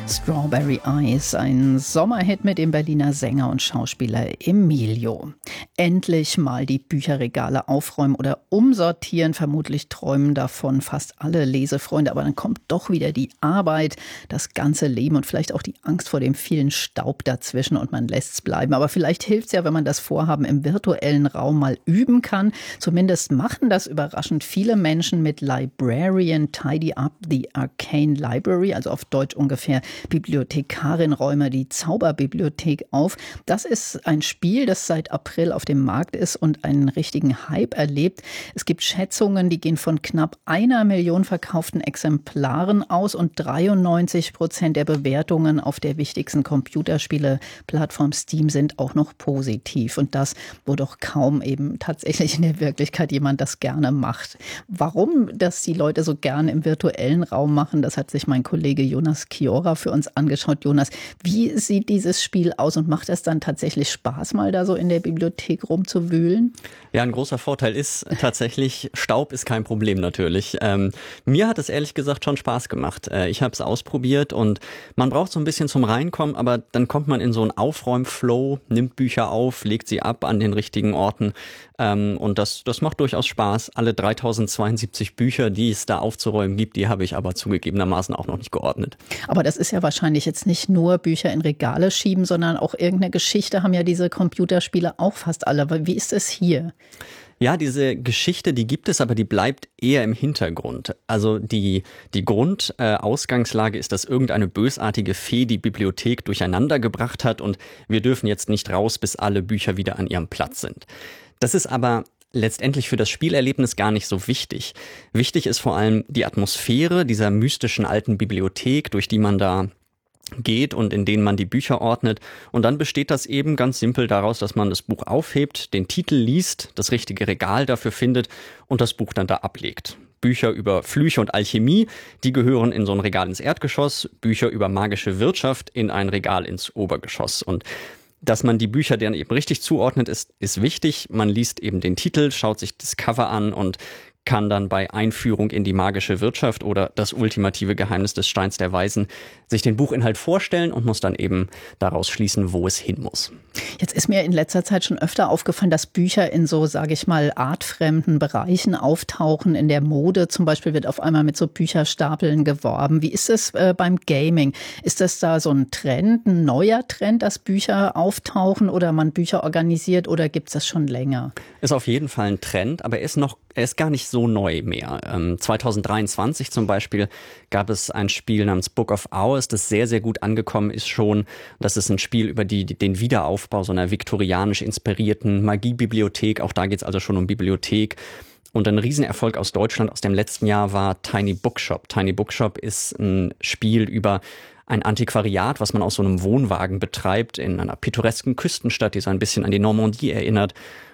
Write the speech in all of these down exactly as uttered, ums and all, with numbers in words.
Strawberry Eyes, ein Sommerhit mit dem Berliner Sänger und Schauspieler Emilio. Endlich mal die Bücherregale aufräumen oder umsortieren. Vermutlich träumen davon fast alle Lesefreunde. Aber dann kommt doch wieder die Arbeit, das ganze Leben und vielleicht auch die Angst vor dem vielen Staub dazwischen und man lässt es bleiben. Aber vielleicht hilft es ja, wenn man das Vorhaben im virtuellen Raum mal üben kann. Zumindest machen das überraschend viele Menschen mit Librarian Tidy Up the Arcane Library, also auf Deutsch ungefähr Bibliothekarin räume die Zauberbibliothek auf. Das ist ein Spiel, das seit April auf dem Markt ist und einen richtigen Hype erlebt. Es gibt Schätzungen, die gehen von knapp einer Million verkauften Exemplaren aus und dreiundneunzig Prozent der Bewertungen auf der wichtigsten Computerspiele-Plattform Steam sind auch noch positiv. Und das, wo doch kaum eben tatsächlich in der Wirklichkeit jemand das gerne macht. Warum das die Leute so gerne im virtuellen Raum machen, das hat sich mein Kollege Jonas Chiora für uns angeschaut. Jonas, wie sieht dieses Spiel aus und macht es dann tatsächlich Spaß, mal da so in der Bibliothek rumzuwühlen? Ja, ein großer Vorteil ist tatsächlich, Staub ist kein Problem natürlich. Ähm, mir hat es ehrlich gesagt schon Spaß gemacht. Äh, ich habe es ausprobiert und man braucht so ein bisschen zum Reinkommen, aber dann kommt man in so einen Aufräumflow, nimmt Bücher auf, legt sie ab an den richtigen Orten ähm, und das, das macht durchaus Spaß. Alle dreitausendzweiundsiebzig Bücher, die es da aufzuräumen gibt, die habe ich aber zugegebenermaßen auch noch nicht geordnet. Aber das ist ja wahrscheinlich jetzt nicht nur Bücher in Regale schieben, sondern auch irgendeine Geschichte haben ja diese Computerspiele auch fast alle. Aber wie ist es hier? Ja, diese Geschichte, die gibt es, aber die bleibt eher im Hintergrund. Also die, die Grundausgangslage äh, ist, dass irgendeine bösartige Fee die Bibliothek durcheinander gebracht hat und wir dürfen jetzt nicht raus, bis alle Bücher wieder an ihrem Platz sind. Das ist aber letztendlich für das Spielerlebnis gar nicht so wichtig. Wichtig ist vor allem die Atmosphäre dieser mystischen alten Bibliothek, durch die man da geht und in denen man die Bücher ordnet. Und dann besteht das eben ganz simpel daraus, dass man das Buch aufhebt, den Titel liest, das richtige Regal dafür findet und das Buch dann da ablegt. Bücher über Flüche und Alchemie, die gehören in so ein Regal ins Erdgeschoss, Bücher über magische Wirtschaft in ein Regal ins Obergeschoss. Und dass man die Bücher dann eben richtig zuordnet, ist, ist wichtig. Man liest eben den Titel, schaut sich das Cover an und kann dann bei Einführung in die magische Wirtschaft oder das ultimative Geheimnis des Steins der Weisen sich den Buchinhalt vorstellen und muss dann eben daraus schließen, wo es hin muss. Jetzt ist mir in letzter Zeit schon öfter aufgefallen, dass Bücher in so, sage ich mal, artfremden Bereichen auftauchen. In der Mode zum Beispiel wird auf einmal mit so Bücherstapeln geworben. Wie ist es äh, beim Gaming? Ist das da so ein Trend, ein neuer Trend, dass Bücher auftauchen oder man Bücher organisiert oder gibt es das schon länger? Ist auf jeden Fall ein Trend, aber er ist noch, er ist gar nicht so neu mehr. Ähm, zweitausenddreiundzwanzig zum Beispiel gab es ein Spiel namens Book of Hours, das sehr, sehr gut angekommen ist schon. Das ist ein Spiel über die, den Wiederaufbau so einer viktorianisch inspirierten Magiebibliothek. Auch da geht es also schon um Bibliothek. Und ein Riesenerfolg aus Deutschland aus dem letzten Jahr war Tiny Bookshop. Tiny Bookshop ist ein Spiel über ein Antiquariat, was man aus so einem Wohnwagen betreibt in einer pittoresken Küstenstadt, die so ein bisschen an die Normandie erinnert.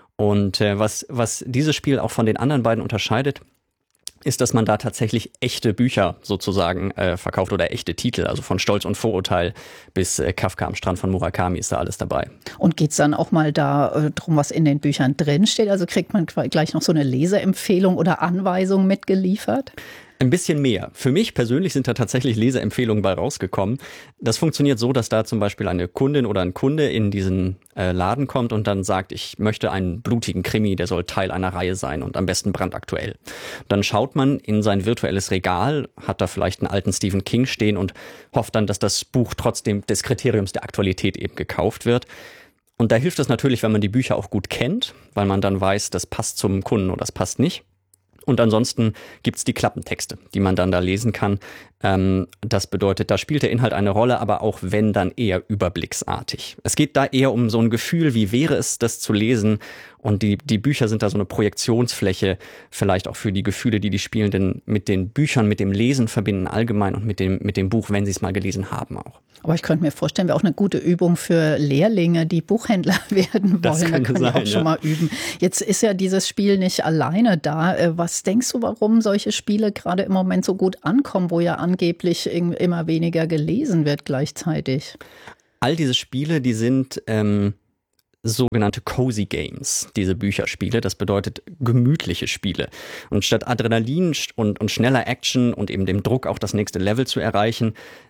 Und äh, was, was dieses Spiel auch von den anderen beiden unterscheidet, ist, dass man da tatsächlich echte Bücher sozusagen äh, verkauft oder echte Titel, also von Stolz und Vorurteil bis äh, Kafka am Strand von Murakami ist da alles dabei. Und geht's dann auch mal da äh, drum, was in den Büchern drinsteht? Also kriegt man gleich noch so eine Leseempfehlung oder Anweisung mitgeliefert? Ein bisschen mehr. Für mich persönlich sind da tatsächlich Leseempfehlungen bei rausgekommen. Das funktioniert so, dass da zum Beispiel eine Kundin oder ein Kunde in diesen äh, Laden kommt und dann sagt, ich möchte einen blutigen Krimi, der soll Teil einer Reihe sein und am besten brandaktuell. Dann schaut man in sein virtuelles Regal, hat da vielleicht einen alten Stephen King stehen und hofft dann, dass das Buch trotzdem des Kriteriums der Aktualität eben gekauft wird. Und da hilft es natürlich, wenn man die Bücher auch gut kennt, weil man dann weiß, das passt zum Kunden oder das passt nicht. Und ansonsten gibt's die Klappentexte, die man dann da lesen kann. Ähm, das bedeutet, da spielt der Inhalt eine Rolle, aber auch wenn, dann eher überblicksartig. Es geht da eher um so ein Gefühl, wie wäre es, das zu lesen. Und die, die Bücher sind da so eine Projektionsfläche, vielleicht auch für die Gefühle, die die Spielenden mit den Büchern, mit dem Lesen verbinden allgemein und mit dem, mit dem Buch, wenn sie es mal gelesen haben auch. Aber ich könnte mir vorstellen, wäre auch eine gute Übung für Lehrlinge, die Buchhändler werden wollen. Das da können sein, die auch schon ja. mal üben. Jetzt ist ja dieses Spiel nicht alleine da. Was denkst du, warum solche Spiele gerade im Moment so gut ankommen, wo ja angeblich immer weniger gelesen wird gleichzeitig? All diese Spiele, die sind ähm, sogenannte Cozy Games, diese Bücherspiele. Das bedeutet gemütliche Spiele. Und statt Adrenalin und, und schneller Action und eben dem Druck, auch das nächste Level zu erreichen,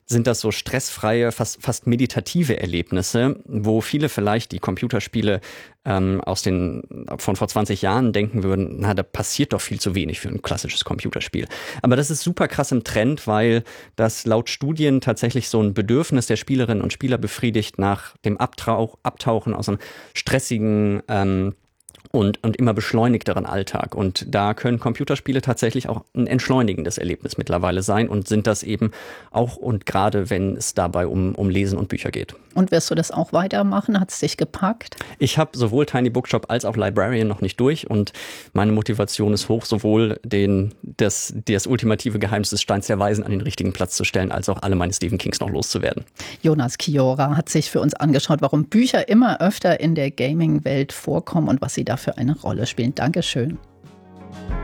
sind das so stressfreie, fast, fast meditative Erlebnisse, wo viele vielleicht die Computerspiele ähm, aus den, von vor zwanzig Jahren denken würden, na, da passiert doch viel zu wenig für ein klassisches Computerspiel. Aber das ist super krass im Trend, weil das laut Studien tatsächlich so ein Bedürfnis der Spielerinnen und Spieler befriedigt nach dem Abtauch, Abtauchen aus einem stressigen ähm, Und, und immer beschleunigteren Alltag. Und da können Computerspiele tatsächlich auch ein entschleunigendes Erlebnis mittlerweile sein und sind das eben auch und gerade, wenn es dabei um, um Lesen und Bücher geht. Und wirst du das auch weitermachen? Hat es dich gepackt? Ich habe sowohl Tiny Bookshop als auch Librarian noch nicht durch und meine Motivation ist hoch, sowohl den, das, das ultimative Geheimnis des Steins der Weisen an den richtigen Platz zu stellen, als auch alle meine Stephen Kings noch loszuwerden. Jonas Chiora hat sich für uns angeschaut, warum Bücher immer öfter in der Gaming-Welt vorkommen und was sie da für eine Rolle spielen. Dankeschön.